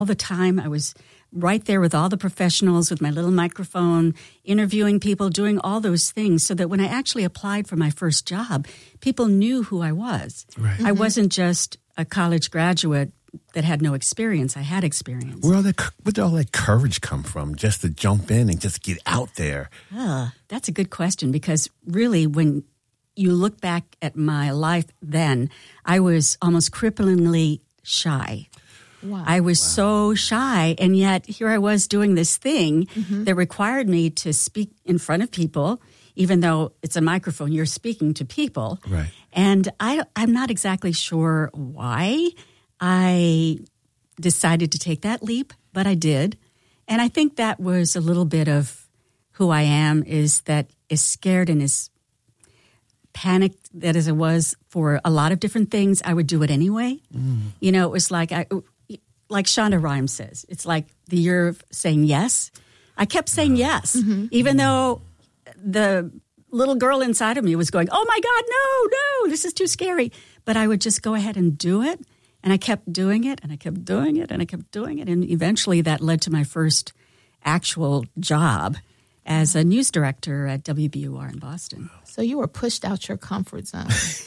all the time. I was right there with all the professionals with my little microphone, interviewing people, doing all those things so that when I actually applied for my first job, people knew who I was. Right. I wasn't just a college graduate that had no experience. I had experience. Where did all that courage come from, just to jump in and just get out there? That's a good question, because really when you look back at my life then, I was almost cripplingly shy. Wow. I was so shy, and yet here I was doing this thing that required me to speak in front of people, even though it's a microphone, you're speaking to people. Right. And I'm not exactly sure why I decided to take that leap, but I did. And I think that was a little bit of who I am, is that as scared and as panicked that as I was for a lot of different things, I would do it anyway. You know, it was like Shonda Rhimes says, it's like the year of saying yes. I kept saying yes, even though the little girl inside of me was going, oh my God, no, this is too scary. But I would just go ahead and do it. And I kept doing it, and I kept doing it, and I kept doing it. And eventually that led to my first actual job as a news director at WBUR in Boston. So you were pushed out your comfort zone.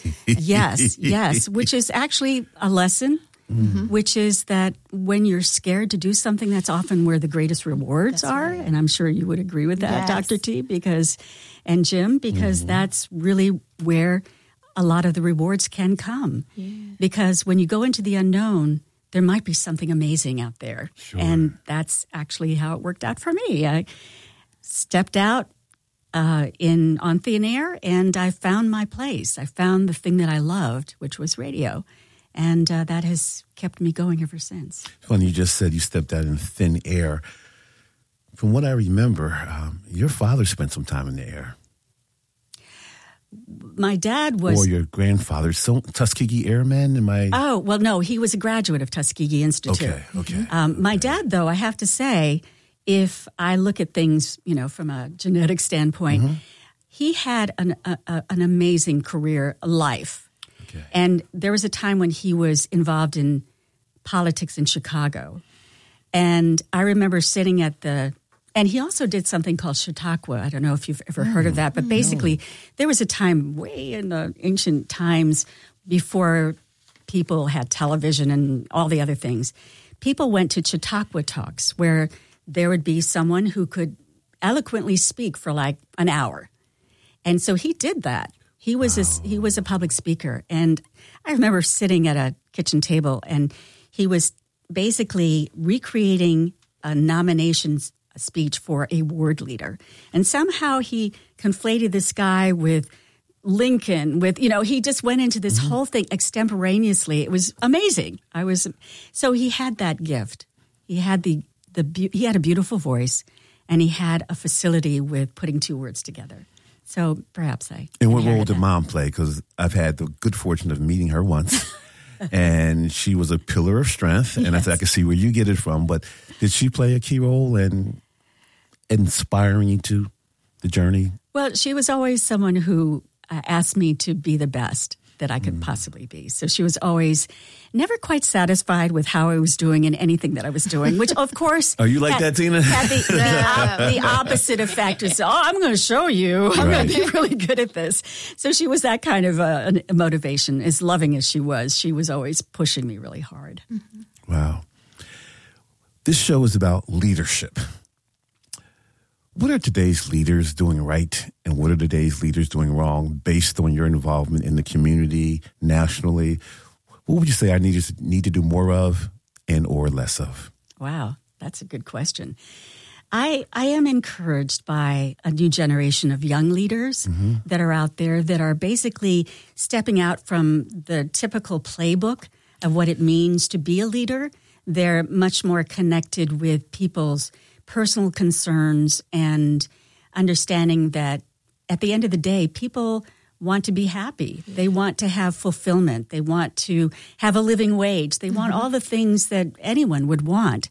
Yes, which is actually a lesson, which is that when you're scared to do something, that's often where the greatest rewards are. Right. And I'm sure you would agree with that, Yes. Dr. T, and Jim, because that's really where a lot of the rewards can come. Yeah. Because when you go into the unknown, there might be something amazing out there. Sure. And that's actually how it worked out for me. I stepped out on thin air, and I found my place. I found the thing that I loved, which was radio. And that has kept me going ever since. When you just said you stepped out in thin air, from what I remember, your father spent some time in the air. My dad was... Or your grandfather, Tuskegee Airman? Oh, well, no, he was a graduate of Tuskegee Institute. Okay. My dad, though, I have to say, if I look at things, from a genetic standpoint, he had an amazing career life. Okay. And there was a time when he was involved in politics in Chicago. And I remember sitting and he also did something called Chautauqua. I don't know if you've ever heard of that, but basically there was a time way in the ancient times before people had television and all the other things. People went to Chautauqua talks where there would be someone who could eloquently speak for like an hour. And so he did that. He was a public speaker. And I remember sitting at a kitchen table, and he was basically recreating a nominations speech for a ward leader. And somehow he conflated this guy with Lincoln, he just went into this whole thing extemporaneously. It was amazing. So he had that gift. He had he had a beautiful voice, and he had a facility with putting two words together. So perhaps I... And what role did Mom play? Because I've had the good fortune of meeting her once, and she was a pillar of strength, and I can see where you get it from. But did she play a key role in inspiring you to the journey? Well, she was always someone who asked me to be the best that I could possibly be. So she was always never quite satisfied with how I was doing in anything that I was doing, which of course... Are you like that, Tina? Had the opposite effect is, I'm going to show you. I'm going to be really good at this. So she was that kind of a motivation. As loving as she was always pushing me really hard. Wow. This show is about leadership. What are today's leaders doing right, and what are today's leaders doing wrong based on your involvement in the community, nationally? What would you say our leaders need to do more of and or less of? Wow, that's a good question. I am encouraged by a new generation of young leaders that are out there that are basically stepping out from the typical playbook of what it means to be a leader. They're much more connected with people's personal concerns and understanding that at the end of the day, people want to be happy. They want to have fulfillment. They want to have a living wage. They want all the things that anyone would want.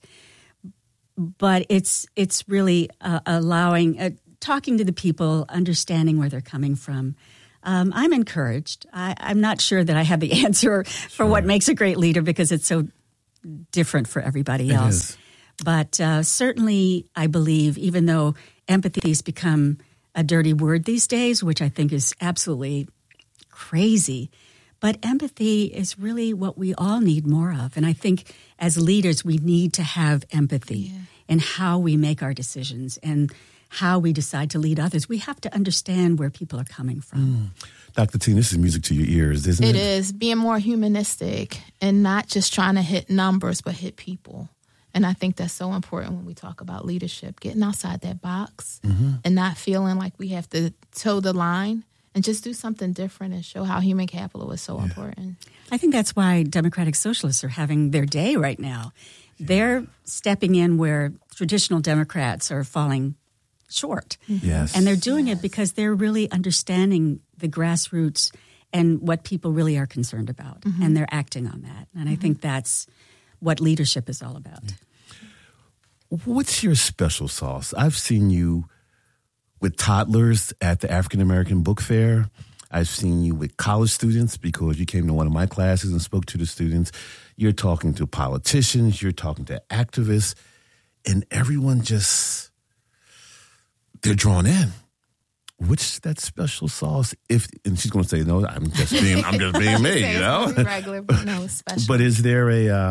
But it's really allowing, talking to the people, understanding where they're coming from. I'm encouraged. I'm not sure that I have the answer for what makes a great leader because it's so different for everybody It else. is. But certainly, I believe, even though empathy has become a dirty word these days, which I think is absolutely crazy, but empathy is really what we all need more of. And I think as leaders, we need to have empathy in how we make our decisions and how we decide to lead others. We have to understand where people are coming from. Dr. Tina, this is music to your ears, isn't it? It is being more humanistic and not just trying to hit numbers, but hit people. And I think that's so important when we talk about leadership, getting outside that box and not feeling like we have to toe the line and just do something different and show how human capital is so important. I think that's why Democratic Socialists are having their day right now. They're stepping in where traditional Democrats are falling short. Yes. And they're doing it because they're really understanding the grassroots and what people really are concerned about. And they're acting on that. And I think that's what leadership is all about. What's your special sauce? I've seen you with toddlers at the African American Book Fair. I've seen you with college students because you came to one of my classes and spoke to the students. You're talking to politicians. You're talking to activists. And everyone just, they're drawn in. What's that special sauce? And she's going to say, no, I'm just being me, you know? It's regular, but no, it's special. But is there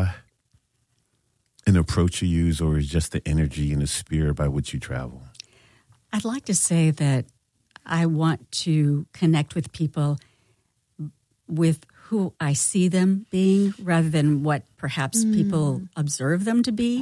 an approach you use, or is just the energy and the spirit by which you travel? I'd like to say that I want to connect with people with who I see them being rather than what perhaps people observe them to be.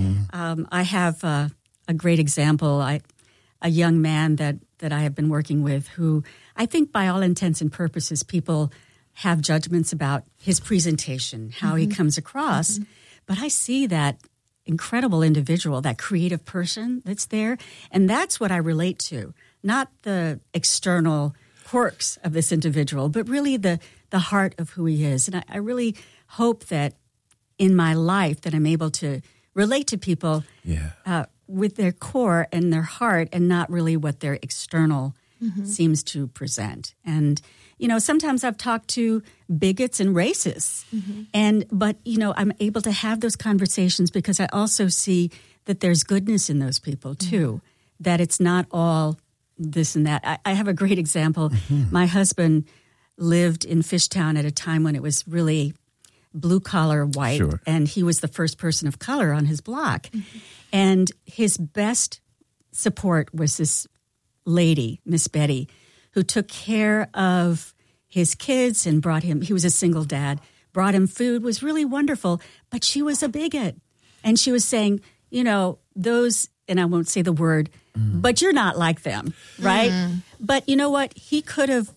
I have a great example. A young man that I have been working with who I think by all intents and purposes people have judgments about his presentation, how he comes across. But I see that incredible individual, that creative person that's there, and that's what I relate to, not the external quirks of this individual, but really the heart of who he is. And I really hope that in my life that I'm able to relate to people with their core and their heart and not really what their external seems to present. And, you know, sometimes I've talked to bigots and racists, but, you know, I'm able to have those conversations because I also see that there's goodness in those people too, that it's not all this and that. I have a great example. My husband lived in Fishtown at a time when it was really blue-collar white, and he was the first person of color on his block. And his best support was this lady, Miss Betty, who took care of his kids and brought him, he was a single dad, brought him food, was really wonderful, but she was a bigot. And she was saying, you know, those, and I won't say the word, but you're not like them, right? But you know what? He could have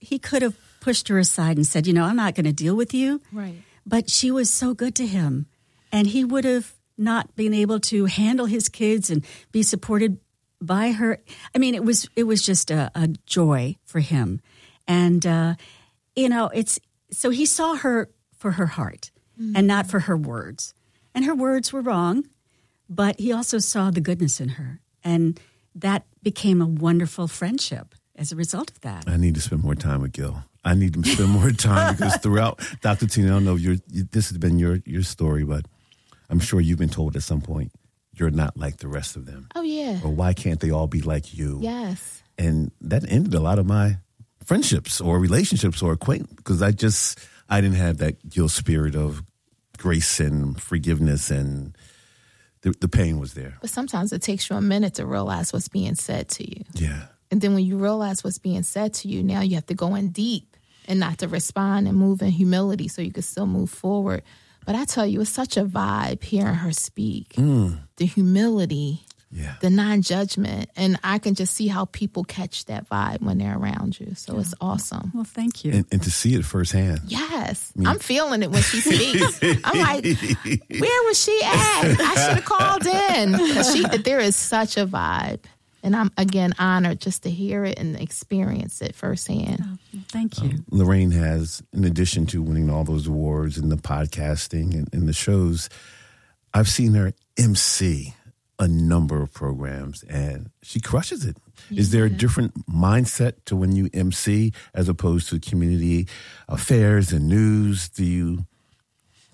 pushed her aside and said, you know, I'm not going to deal with you. Right. But she was so good to him. And he would have not been able to handle his kids and be supported by her. I mean, it was just a joy for him. And, you know, so he saw her for her heart and not for her words. And her words were wrong, but he also saw the goodness in her. And that became a wonderful friendship as a result of that. I need to spend more time with Gil. I need to spend more time because throughout, Dr. Tina, I don't know if this has been your story, but I'm sure you've been told at some point you're not like the rest of them. Oh, yeah. Or why can't they all be like you? Yes. And that ended a lot of my friendships or relationships or acquaintance because I didn't have that Gil spirit of grace and forgiveness, and the pain was there. But sometimes it takes you a minute to realize what's being said to you. Yeah. And then when you realize what's being said to you, now you have to go in deep and not to respond and move in humility so you can still move forward. But I tell you, it's such a vibe hearing her speak. The humility, the non-judgment. And I can just see how people catch that vibe when they're around you. So it's awesome. Well, thank you. And to see it firsthand. Yes. I'm feeling it when she speaks. I'm like, where was she at? I should have called in. 'Cause there is such a vibe. And I'm, again, honored just to hear it and experience it firsthand. Oh, thank you. Lorraine has, in addition to winning all those awards and the podcasting and the shows, I've seen her MC a number of programs, and she crushes it. Yeah. Is there a different mindset to when you MC as opposed to community affairs and news? Do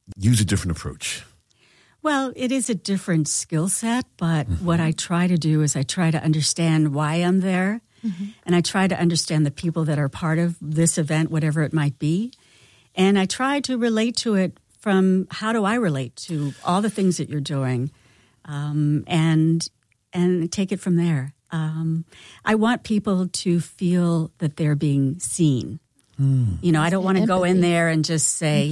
use a different approach? Well, it is a different skill set, but what I try to do is I try to understand why I'm there, and I try to understand the people that are part of this event, whatever it might be, and I try to relate to it from how do I relate to all the things that you're doing, and take it from there. I want people to feel that they're being seen. I don't want to go in there and just say,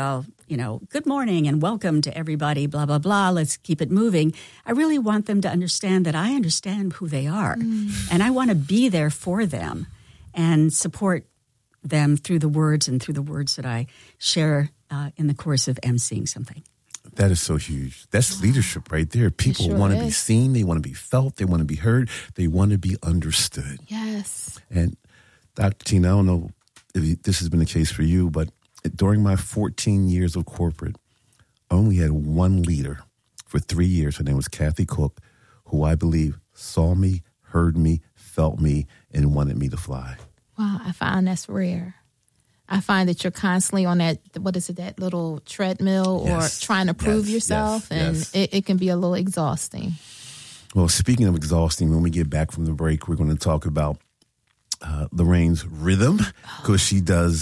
good morning and welcome to everybody, blah, blah, blah. Let's keep it moving. I really want them to understand that I understand who they are. And I want to be there for them and support them through the words that I share in the course of emceeing something. That is so huge. That's leadership right there. People want to be seen. They want to be felt. They want to be heard. They want to be understood. Yes. And Dr. Tina, I don't know if this has been the case for you, but during my 14 years of corporate, I only had one leader for 3 years. Her name was Kathy Cook, who I believe saw me, heard me, felt me, and wanted me to fly. Wow, I find that's rare. I find that you're constantly on that little treadmill or trying to prove yourself, and it can be a little exhausting. Well, speaking of exhausting, when we get back from the break, we're going to talk about Lorraine's rhythm, because she's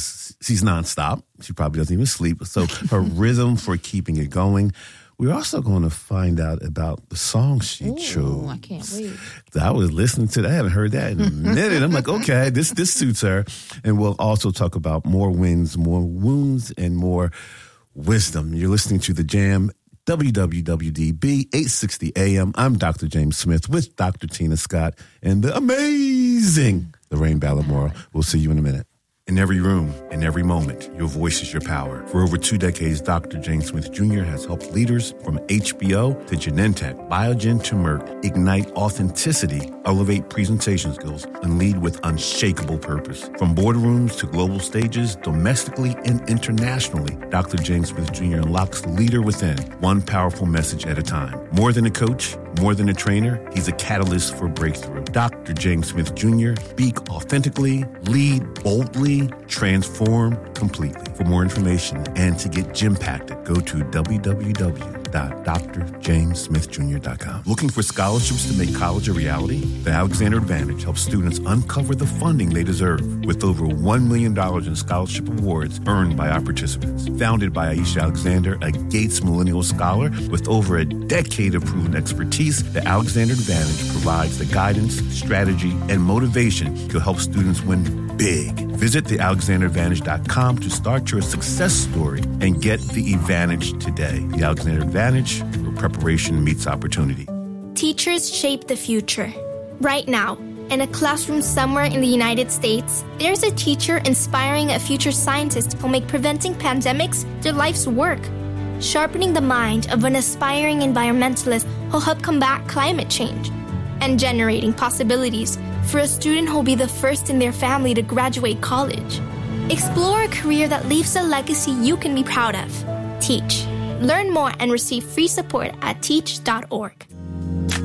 nonstop. She probably doesn't even sleep. So her rhythm for keeping it going. We're also going to find out about the song she chose. I can't wait. I was listening to that. I haven't heard that in a minute. I'm like, okay, this suits her. And we'll also talk about more wins, more wounds, and more wisdom. You're listening to The Jam, WWWDB 860 AM. I'm Dr. James Smith with Dr. Tina Scott and the amazing Lorraine Ballamore. We'll see you in a minute. In every room, in every moment, your voice is your power. For over 2 decades, Dr. James Smith Jr. has helped leaders from HBO to Genentech, Biogen to Merck ignite authenticity, elevate presentation skills, and lead with unshakable purpose. From boardrooms to global stages, domestically and internationally, Dr. James Smith Jr. unlocks the leader within, one powerful message at a time. More than a coach, more than a trainer, he's a catalyst for breakthrough. Dr. James Smith Jr., speak authentically, lead boldly, transform completely. For more information and to get Gympacted, go to www.drjamessmithjr.com. Looking for scholarships to make college a reality? The Alexander Advantage helps students uncover the funding they deserve with over $1 million in scholarship awards earned by our participants. Founded by Aisha Alexander, a Gates Millennial Scholar with over a decade of proven expertise, the Alexander Advantage provides the guidance, strategy, and motivation to help students win big. Visit thealexanderadvantage.com to start your success story and get the advantage today. The Alexander Advantage, where preparation meets opportunity. Teachers shape the future. Right now, in a classroom somewhere in the United States, there's a teacher inspiring a future scientist who'll make preventing pandemics their life's work. Sharpening the mind of an aspiring environmentalist who'll help combat climate change. And generating possibilities for a student who'll be the first in their family to graduate college. Explore a career that leaves a legacy you can be proud of. Teach. Learn more and receive free support at teach.org.